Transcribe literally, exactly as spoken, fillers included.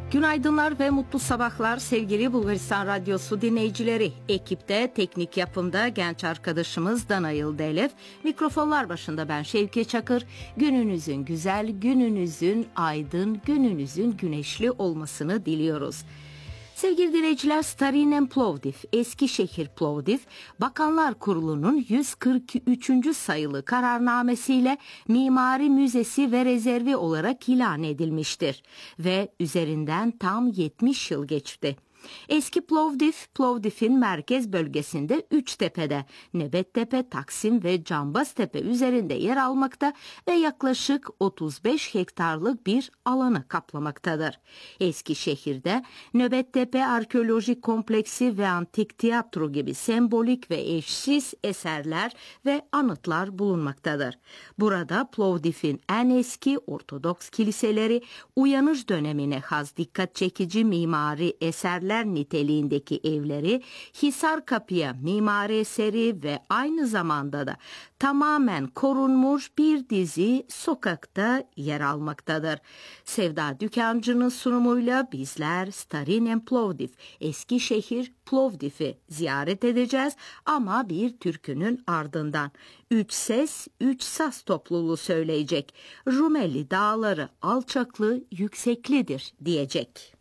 Günaydınlar ve mutlu sabahlar sevgili Bulgaristan Radyosu dinleyicileri. Ekipte teknik yapımda genç arkadaşımız Dana Yıldelef, mikrofonlar başında ben Şevki Çakır. Gününüzün güzel, gününüzün aydın, gününüzün güneşli olmasını diliyoruz. Sevgili dinleyiciler, Starine Plovdiv, Eskişehir Plovdiv, Bakanlar Kurulu'nun yüz kırk üçüncü sayılı kararnamesiyle mimari müzesi ve rezervi olarak ilan edilmiştir ve üzerinden tam yetmiş yıl geçti. Eski Plovdiv, Plovdiv'in merkez bölgesinde Üçtepe'de, Nebettepe, Taksim ve Cambaztepe üzerinde yer almakta ve yaklaşık otuz beş hektarlık bir alanı kaplamaktadır. Eskişehir'de Nöbettepe Arkeolojik Kompleksi ve Antik Tiyatro gibi sembolik ve eşsiz eserler ve anıtlar bulunmaktadır. Burada Plovdiv'in en eski Ortodoks kiliseleri, uyanış dönemine has dikkat çekici mimari eserler niteliğindeki evleri, Hisar Kapı'ya mimari eseri ve aynı zamanda da tamamen korunmuş bir dizi sokakta yer almaktadır. Sevda Dükancı'nın sunumuyla bizler Starine Plovdiv, Eskişehir Plovdiv'i ziyaret edeceğiz ama bir türkünün ardından. Üç ses, üç saz topluluğu söyleyecek. Rumeli dağları alçaklı, yükseklidir diyecek.